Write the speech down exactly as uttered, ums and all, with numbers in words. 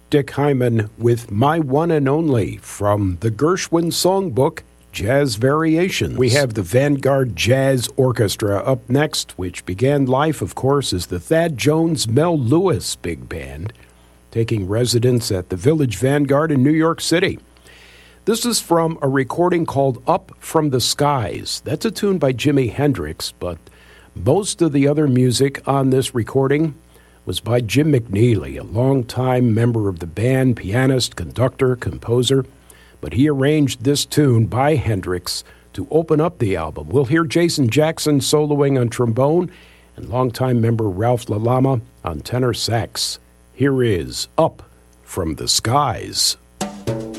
Dick Hyman with My One and Only from the Gershwin Songbook, Jazz Variations. We have the Vanguard Jazz Orchestra up next, which began life, of course, as the Thad Jones Mel Lewis Big Band, taking residence at the Village Vanguard in New York City. This is from a recording called Up from the Skies. That's a tune by Jimi Hendrix, but most of the other music on this recording was by Jim McNeely, a longtime member of the band, pianist, conductor, composer. But he arranged this tune by Hendrix to open up the album. We'll hear Jason Jackson soloing on trombone and longtime member Ralph LaLama on tenor sax. Here is Up from the Skies.